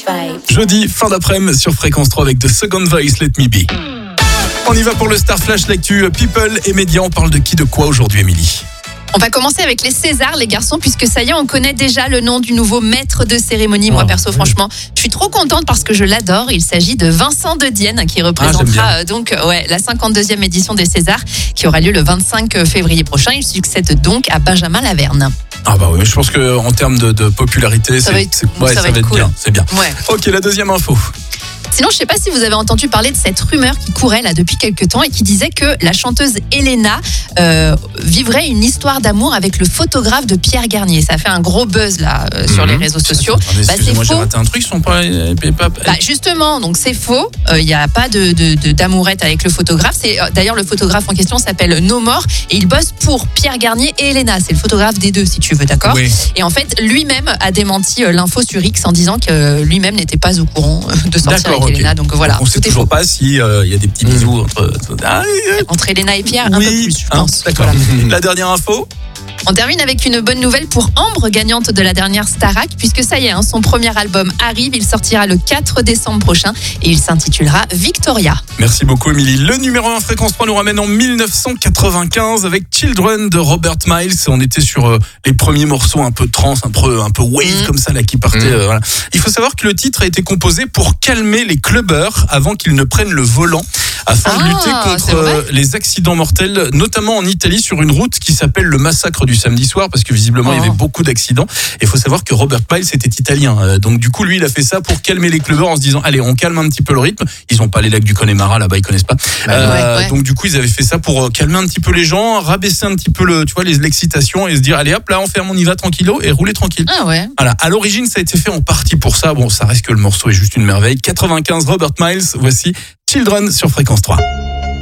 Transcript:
Jeudi, fin d'après-midi sur Fréquence 3 avec The Second Voice, Let Me Be. On y va pour le Star Flash, l'actu People et médias. On parle de qui, de quoi aujourd'hui, Émilie? On va commencer avec les Césars, les garçons, puisque ça y est, on connaît déjà le nom du nouveau maître de cérémonie. Moi, perso, franchement, je suis trop contente parce que je l'adore. Il s'agit de Vincent De Dienne qui représentera la 52e édition des Césars qui aura lieu le 25 février prochain. Il succède donc à Benjamin Laverne. Ah bah oui, je pense qu'en termes de popularité, ça va être cool. bien, c'est bien. Ouais. Ok, la deuxième info. Sinon, je ne sais pas si vous avez entendu parler de cette rumeur qui courait là depuis quelques temps et qui disait que la chanteuse Elena vivrait une histoire d'amour avec le photographe de Pierre Garnier. Ça a fait un gros buzz là sur les réseaux sociaux. Excusez-moi, j'ai raté un truc, ils sont pas... justement, donc c'est faux. Il n'y a pas d'amourette avec le photographe. D'ailleurs, le photographe en question s'appelle No More et il bosse pour Pierre Garnier et Elena. C'est le photographe des deux, si tu veux, d'accord ? Oui. Et en fait, lui-même a démenti l'info sur X en disant que lui-même n'était pas au courant de sortir avec Elena. Donc voilà. On ne sait toujours pas s'il y a des petits bisous entre Elena et Pierre, un peu plus, je pense. D'accord. La dernière info. On termine avec une bonne nouvelle pour Ambre, gagnante de la dernière Starac, puisque ça y est, son premier album arrive. Il sortira le 4 décembre prochain et il s'intitulera Victoria. Merci beaucoup, Émilie. Le numéro 1 Fréquence 3 nous ramène en 1995 avec Children de Robert Miles. On était sur les premiers morceaux un peu trance, un peu wave comme ça là qui partaient. Voilà. Il faut savoir que le titre a été composé pour calmer les clubbers avant qu'ils ne prennent le volant, afin de lutter contre les accidents mortels, notamment en Italie sur une route qui s'appelle le massacre du samedi soir, parce que visiblement il y avait beaucoup d'accidents. Et il faut savoir que Robert Miles était italien, donc du coup lui il a fait ça pour calmer les clubbers en se disant allez, on calme un petit peu le rythme. Ils ont pas les lacs du Connemara là-bas, ils connaissent pas. Donc du coup ils avaient fait ça pour calmer un petit peu les gens, rabaisser un petit peu l'excitation et se dire allez hop là on ferme, on y va tranquillo et rouler tranquille. Voilà. À l'origine ça a été fait en partie pour ça. Bon, ça reste que le morceau est juste une merveille. 95 Robert Miles, voici Children sur Fréquence 3.